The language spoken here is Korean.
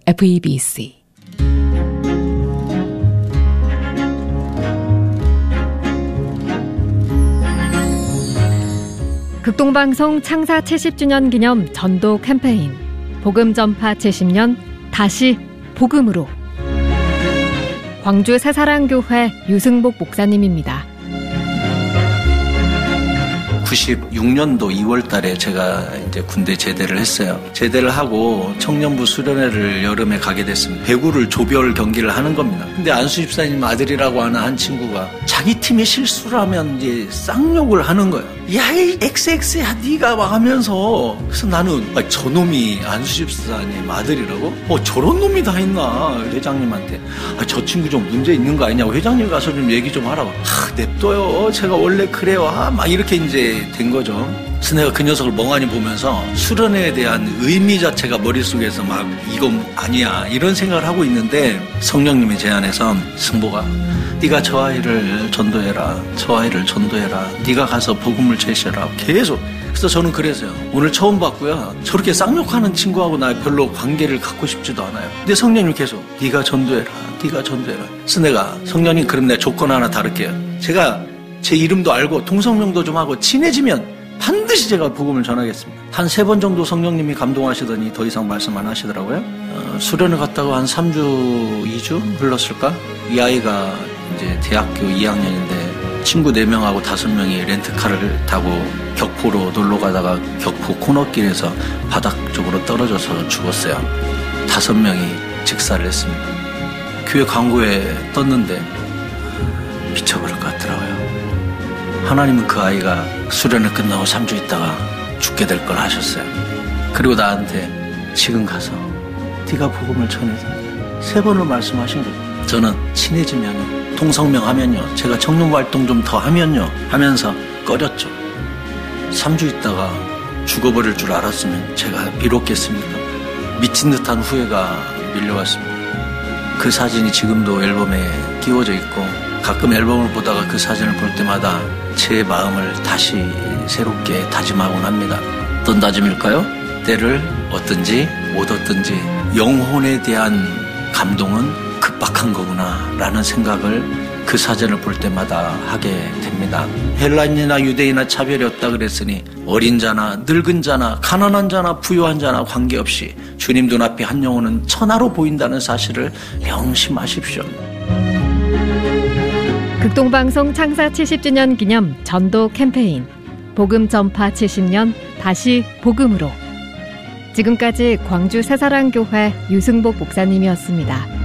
FEBC. 극동방송 창사 70주년 기념 전도 캠페인 복음 전파 70년 다시 복음으로. 광주 새사랑교회 유승복 목사님입니다. 96년도 2월 달에 제가 이제 군대 제대를 했어요. 제대를 하고 청년부 수련회를 여름에 가게 됐습니다. 배구를 조별 경기를 하는 겁니다. 근데 안수 집사님 아들이라고 하는 한 친구가 자기 팀이 실수를 하면 이제 쌍욕을 하는 거예요. 야, 이 XX야 네가 막 하면서. 그래서 나는 저놈이 안수 집사님 아들이라고? 저런 놈이 다 있나. 회장님한테 저 친구 좀 문제 있는 거 아니냐고, 회장님 가서 좀 얘기 좀 하라고. 냅둬요, 제가 원래 그래요. 막 이렇게 이제 된 거죠. 그래서 내가 그 녀석을 멍하니 보면서 수련회에 대한 의미 자체가 머릿속에서 막 이건 아니야 이런 생각을 하고 있는데, 성령님이 제 안에서 승복아, 네가 저 아이를 전도해라, 저 아이를 전도해라, 네가 가서 복음을 제시해라, 계속. 그래서 저는 그래서요, 오늘 처음 봤고요, 저렇게 쌍욕하는 친구하고 나 별로 관계를 갖고 싶지도 않아요. 근데 성령님 계속 네가 전도해라, 네가 전도해라. 그래서 내가, 성령님 그럼 내가 조건 하나 다를게요. 제가 제 이름도 알고 동성명도 좀 하고 친해지면 반드시 제가 복음을 전하겠습니다. 한 3번 정도 성령님이 감동하시더니 더 이상 말씀 안 하시더라고요. 수련을 갔다가 한 3주, 2주 흘렀을까? 이 아이가 이제 대학교 2학년인데 친구 4명하고 5명이 렌트카를 타고 격포로 놀러 가다가 격포 코너길에서 바닥 쪽으로 떨어져서 죽었어요. 5명이 직사를 했습니다. 교회 광고에 떴는데 미쳐버릴 것 같더라고요. 하나님은 그 아이가 수련을 끝나고 3주 있다가 죽게 될 걸 아셨어요. 그리고 나한테 지금 가서 네가 복음을 전해서 3번을 말씀하신 거예요. 저는 친해지면, 동성명 하면요, 제가 청년부 활동 좀 더 하면요 하면서 꺼렸죠. 3주 있다가 죽어버릴 줄 알았으면 제가 미뤘겠습니까? 미친 듯한 후회가 밀려왔습니다. 그 사진이 지금도 앨범에 끼워져 있고, 가끔 앨범을 보다가 그 사진을 볼 때마다 제 마음을 다시 새롭게 다짐하곤 합니다. 어떤 다짐일까요? 때를 얻든지 못 얻든지 영혼에 대한 감동은 급박한 거구나 라는 생각을 그 사진을 볼 때마다 하게 됩니다. 헬라인이나 유대인이나 차별이 없다 그랬으니 어린 자나 늙은 자나 가난한 자나 부유한 자나 관계없이 주님 눈앞에 한 영혼은 천하로 보인다는 사실을 명심하십시오. 극동방송 창사 70주년 기념 전도 캠페인 복음 전파 70년 다시 복음으로. 지금까지 광주 새사랑교회 유승복 목사님이었습니다.